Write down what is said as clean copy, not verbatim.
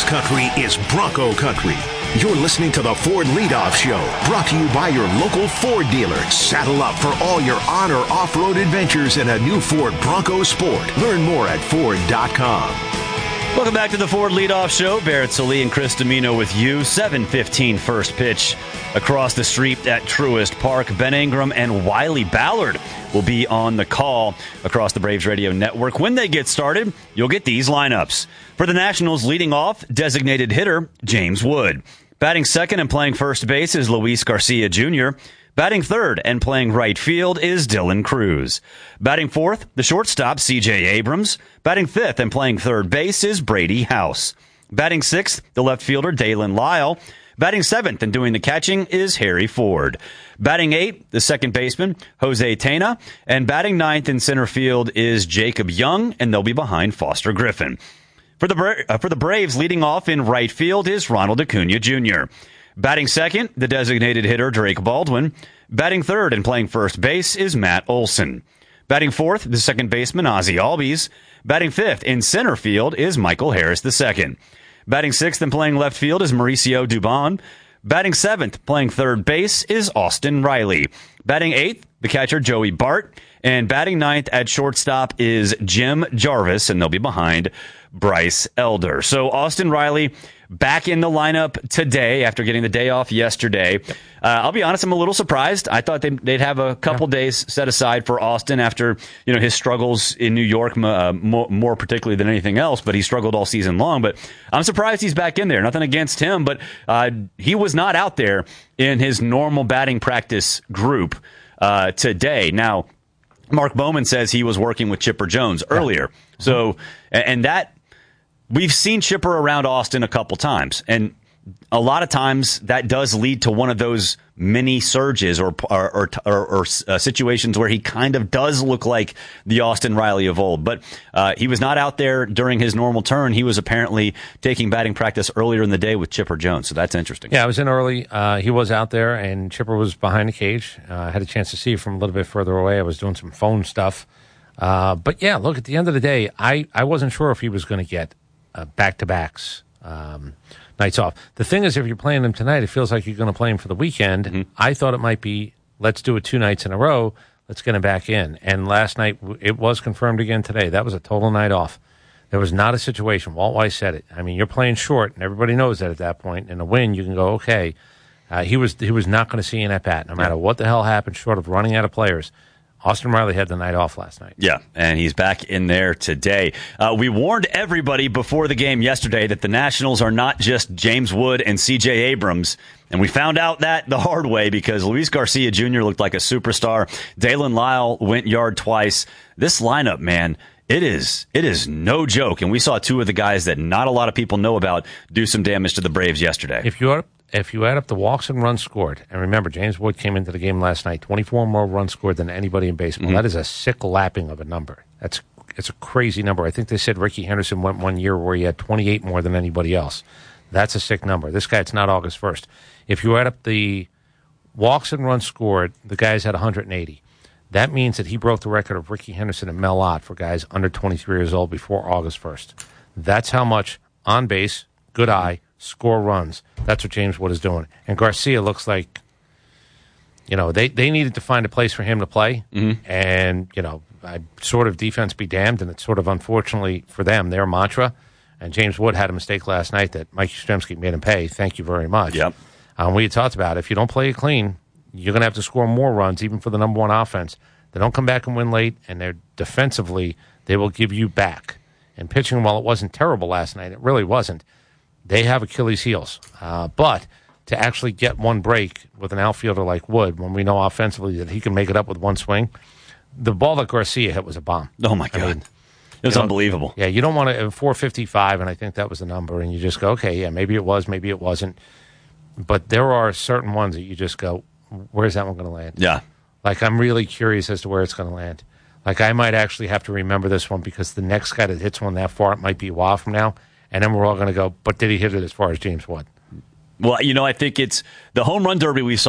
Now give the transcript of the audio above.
country is Bronco country. You're listening to the Ford Leadoff Show, brought to you by your local Ford dealer. Saddle up for all your on or off-road adventures in a new Ford Bronco Sport. Learn more at Ford.com. Welcome back to the Ford Leadoff Show. Barrett Salee and Chris Domino with you. 7:15 first pitch across the street at Truist Park. Ben Ingram and Wiley Ballard will be on the call across the Braves Radio Network. When they get started, you'll get these lineups. For the Nationals, leading off, designated hitter James Wood. Batting second and playing first base is Luis Garcia Jr. Batting third and playing right field is Dylan Cruz. Batting fourth, the shortstop, C.J. Abrams. Batting fifth and playing third base is Brady House. Batting sixth, the left fielder, Dalen Lyle. Batting seventh and doing the catching is Harry Ford. Batting eighth, the second baseman, Jose Tena. And batting ninth in center field is Jacob Young, and they'll be behind Foster Griffin. For the Braves, leading off in right field is Ronald Acuna Jr. Batting second, the designated hitter, Drake Baldwin. Batting third and playing first base is Matt Olson. Batting fourth, the second baseman, Ozzie Albies. Batting fifth in center field is Michael Harris II. Batting sixth and playing left field is Mauricio Dubon. Batting seventh, playing third base is Austin Riley. Batting eighth, the catcher, Joey Bart. And batting ninth at shortstop is Jim Jarvis, and they'll be behind Bryce Elder. So Austin Riley back in the lineup today after getting the day off yesterday. I'll be honest, I'm a little surprised. I thought they'd have a couple days set aside for Austin after his struggles in New York, more particularly than anything else, but he struggled all season long. But I'm surprised he's back in there. Nothing against him, but he was not out there in his normal batting practice group today. Now, Mark Bowman says he was working with Chipper Jones earlier. So, and that, we've seen Chipper around Austin a couple times, and a lot of times that does lead to one of those mini surges or situations where he kind of does look like the Austin Riley of old. But he was not out there during his normal turn. He was apparently taking batting practice earlier in the day with Chipper Jones, so that's interesting. Yeah, I was in early. He was out there, and Chipper was behind the cage. I had a chance to see from a little bit further away. I was doing some phone stuff. But, yeah, look, at the end of the day, I wasn't sure if he was going to get back-to-backs, nights off. The thing is, if you're playing him tonight, it feels like you're going to play him for the weekend. Mm-hmm. I thought it might be, let's do it 2 nights in a row. Let's get him back in. And last night, it was confirmed again today. That was a total night off. There was not a situation. Walt Weiss said it. I mean, you're playing short, and everybody knows that at that point. In a win, you can go, okay. He was not going to see an at-bat, no matter what the hell happened, short of running out of players. Austin Riley had the night off last night. Yeah, and he's back in there today. We warned everybody before the game yesterday that the Nationals are not just James Wood and C.J. Abrams, and we found out that the hard way because Luis Garcia Jr. looked like a superstar. Dalen Lyle went yard twice. This lineup, man, it is no joke, and we saw 2 of the guys that not a lot of people know about do some damage to the Braves yesterday. If you add up the walks and runs scored, and remember, James Wood came into the game last night, 24 more runs scored than anybody in baseball. Mm-hmm. That is a sick lapping of a number. It's a crazy number. I think they said Ricky Henderson went one year where he had 28 more than anybody else. That's a sick number. This guy, it's not August 1st. If you add up the walks and runs scored, the guy's had 180. That means that he broke the record of Ricky Henderson and Mel Ott for guys under 23 years old before August 1st. That's how much on base, good eye, score runs. That's what James Wood is doing. And Garcia looks like, they needed to find a place for him to play. Mm-hmm. And, I sort of defense be damned, and it's sort of unfortunately for them, their mantra. And James Wood had a mistake last night that Mike Yastrzemski made him pay. Thank you very much. Yep. We had talked about if you don't play it clean, you're going to have to score more runs, even for the number one offense. They don't come back and win late, and they're defensively, they will give you back. And pitching, while it wasn't terrible last night, it really wasn't. They have Achilles' heels. But to actually get one break with an outfielder like Wood, when we know offensively that he can make it up with one swing, the ball that Garcia hit was a bomb. Oh, my God. It was unbelievable. Yeah, you don't want to, 455, and I think that was the number, and you just go, okay, yeah, maybe it was, maybe it wasn't. But there are certain ones that you just go, where's that one going to land? Yeah. Like, I'm really curious as to where it's going to land. Like, I might actually have to remember this one because the next guy that hits one that far, it might be a while from now. And then we're all going to go, but did he hit it as far as James Wood? Well, I think it's the home run derby we saw